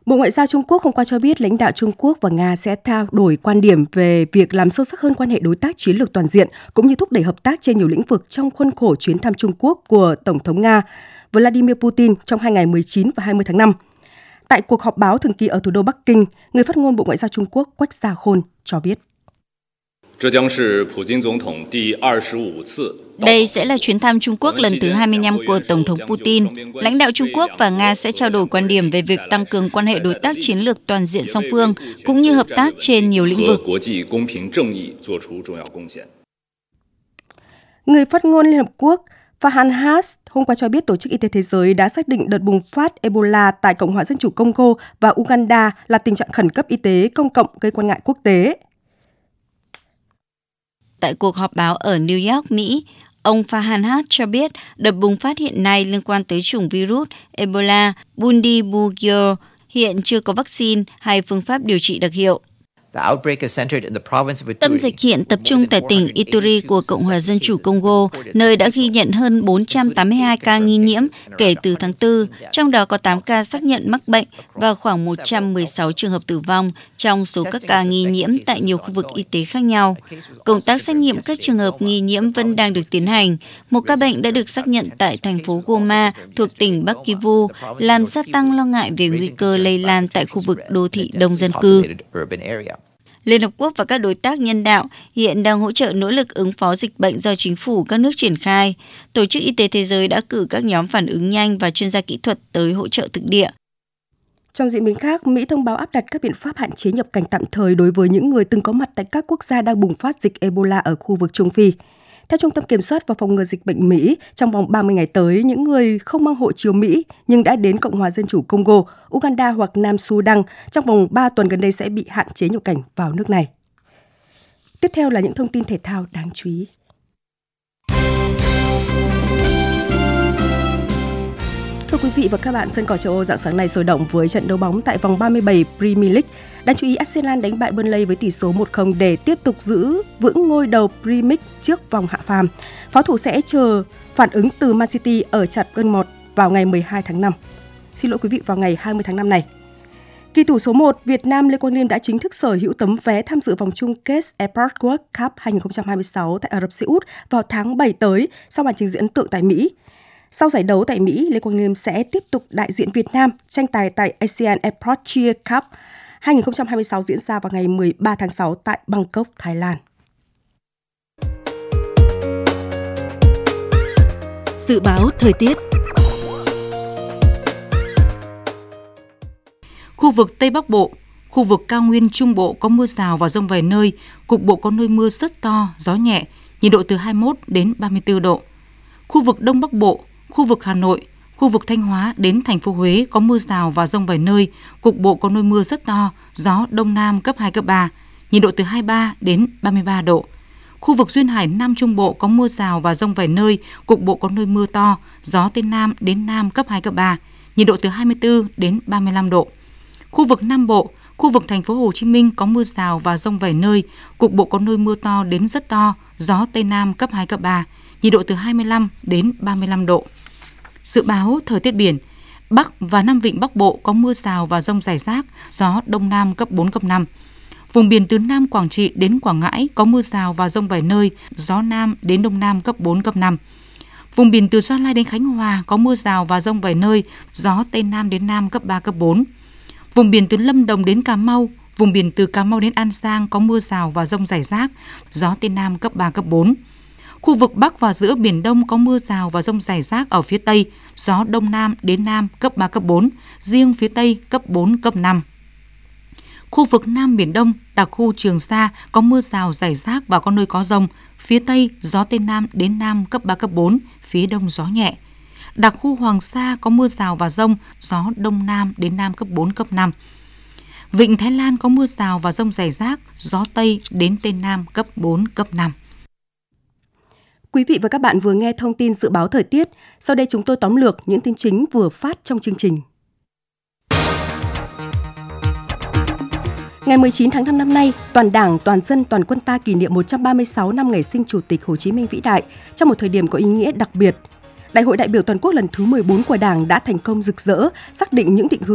Bộ Ngoại giao Trung Quốc hôm qua cho biết lãnh đạo Trung Quốc và Nga sẽ trao đổi quan điểm về việc làm sâu sắc hơn quan hệ đối tác chiến lược toàn diện cũng như thúc đẩy hợp tác trên nhiều lĩnh vực trong khuôn khổ chuyến thăm Trung Quốc của Tổng thống Nga Vladimir Putin trong hai ngày 19 và 20 tháng 5. Tại cuộc họp báo thường kỳ ở thủ đô Bắc Kinh, người phát ngôn Bộ Ngoại giao Trung Quốc Quách Gia Khôn cho biết. Đây sẽ là chuyến thăm Trung Quốc lần thứ 25 của Tổng thống Putin. Lãnh đạo Trung Quốc và Nga sẽ trao đổi quan điểm về việc tăng cường quan hệ đối tác chiến lược toàn diện song phương, cũng như hợp tác trên nhiều lĩnh vực. Người phát ngôn Liên Hợp Quốc Farhan Haq hôm qua cho biết Tổ chức Y tế Thế giới đã xác định đợt bùng phát Ebola tại Cộng hòa Dân chủ Congo và Uganda là tình trạng khẩn cấp y tế công cộng gây quan ngại quốc tế. Tại cuộc họp báo ở New York, Mỹ, ông Farhan Haq cho biết đợt bùng phát hiện nay liên quan tới chủng virus Ebola Bundibugyo, hiện chưa có vaccine hay phương pháp điều trị đặc hiệu. Tâm dịch hiện tập trung tại tỉnh Ituri của Cộng hòa Dân chủ Congo, nơi đã ghi nhận hơn 482 ca nghi nhiễm kể từ tháng 4, trong đó có 8 ca xác nhận mắc bệnh và khoảng 116 trường hợp tử vong trong số các ca nghi nhiễm tại nhiều khu vực y tế khác nhau. Công tác xét nghiệm các trường hợp nghi nhiễm vẫn đang được tiến hành. Một ca bệnh đã được xác nhận tại thành phố Goma thuộc tỉnh Bắc Kivu, làm gia tăng lo ngại về nguy cơ lây lan tại khu vực đô thị đông dân cư. Liên Hợp Quốc và các đối tác nhân đạo hiện đang hỗ trợ nỗ lực ứng phó dịch bệnh do chính phủ các nước triển khai. Tổ chức Y tế Thế giới đã cử các nhóm phản ứng nhanh và chuyên gia kỹ thuật tới hỗ trợ thực địa. Trong diễn biến khác, Mỹ thông báo áp đặt các biện pháp hạn chế nhập cảnh tạm thời đối với những người từng có mặt tại các quốc gia đang bùng phát dịch Ebola ở khu vực Trung Phi. Theo Trung tâm Kiểm soát và Phòng ngừa Dịch bệnh Mỹ, trong vòng 30 ngày tới, những người không mang hộ chiếu Mỹ nhưng đã đến Cộng hòa Dân chủ Congo, Uganda hoặc Nam Sudan trong vòng 3 tuần gần đây sẽ bị hạn chế nhập cảnh vào nước này. Tiếp theo là những thông tin thể thao đáng chú ý. Thưa quý vị và các bạn, sân cỏ châu Âu rạng sáng nay sôi động với trận đấu bóng tại vòng 37 Premier League. Đáng chú ý, Arsenal đánh bại Burnley với tỷ số 1-0 để tiếp tục giữ vững ngôi đầu Premier League trước vòng hạ phàm. Pháo thủ sẽ chờ phản ứng từ Man City ở trận Bournemouth vào ngày 12 tháng 5. Xin lỗi quý vị, vào ngày 20 tháng 5 này. Kỳ thủ số 1 Việt Nam Lê Quang Liêm đã chính thức sở hữu tấm vé tham dự vòng chung kết Airport World Cup 2026 tại Ả Rập Xê Út vào tháng 7 tới sau màn trình diễn ấn tượng tại Mỹ. Sau giải đấu tại Mỹ, Lê Quang Liêm sẽ tiếp tục đại diện Việt Nam tranh tài tại ASEAN Airport Cheer Cup 2026 diễn ra vào ngày 13 tháng 6 tại Bangkok, Thái Lan. Dự báo thời tiết. Khu vực Tây Bắc Bộ, khu vực cao nguyên Trung Bộ có mưa rào và dông vài nơi, cục bộ có nơi mưa rất to, gió nhẹ, nhiệt độ từ 21 đến 34 độ. Khu vực Đông Bắc Bộ, khu vực Hà Nội, khu vực Thanh Hóa đến thành phố Huế có mưa rào và dông vài nơi, cục bộ có nơi mưa rất to, gió Đông Nam cấp 2, cấp 3, nhiệt độ từ 23 đến 33 độ. Khu vực Duyên Hải Nam Trung Bộ có mưa rào và dông vài nơi, cục bộ có nơi mưa to, gió Tây Nam đến Nam cấp 2, cấp 3, nhiệt độ từ 24 đến 35 độ. Khu vực Nam Bộ, khu vực thành phố Hồ Chí Minh có mưa rào và dông vài nơi, cục bộ có nơi mưa to đến rất to, gió Tây Nam cấp 2, cấp 3, nhiệt độ từ 25 đến 35 độ. Dự báo thời tiết biển, Bắc và Nam Vịnh Bắc Bộ có mưa rào và dông rải rác, gió Đông Nam cấp 4, cấp 5. Vùng biển từ Nam Quảng Trị đến Quảng Ngãi có mưa rào và dông vài nơi, gió Nam đến Đông Nam cấp 4, cấp 5. Vùng biển từ Gia Lai đến Khánh Hòa có mưa rào và dông vài nơi, gió Tây Nam đến Nam cấp 3, cấp 4. Vùng biển từ Lâm Đồng đến Cà Mau, vùng biển từ Cà Mau đến An Giang có mưa rào và dông rải rác, gió Tây Nam cấp 3, cấp 4. Khu vực Bắc và giữa Biển Đông có mưa rào và dông rải rác ở phía Tây, gió Đông Nam đến Nam cấp 3, cấp 4, riêng phía Tây cấp 4, cấp 5. Khu vực Nam Biển Đông, đặc khu Trường Sa có mưa rào rải rác và có nơi có dông, phía Tây gió Tây Nam đến Nam cấp 3, cấp 4, phía Đông gió nhẹ. Đặc khu Hoàng Sa có mưa rào và dông, gió Đông Nam đến Nam cấp 4, cấp 5. Vịnh Thái Lan có mưa rào và dông rải rác, gió Tây đến Tây Nam cấp 4, cấp 5. Quý vị và các bạn vừa nghe thông tin dự báo thời tiết. Sau đây chúng tôi tóm lược những tin chính vừa phát trong chương trình. Ngày 19 tháng 5 năm nay, toàn Đảng, toàn dân, toàn quân ta kỷ niệm 136 năm ngày sinh Chủ tịch Hồ Chí Minh vĩ đại trong một thời điểm có ý nghĩa đặc biệt. Đại hội đại biểu toàn quốc lần thứ 14 của Đảng đã thành công rực rỡ, xác định những định hướng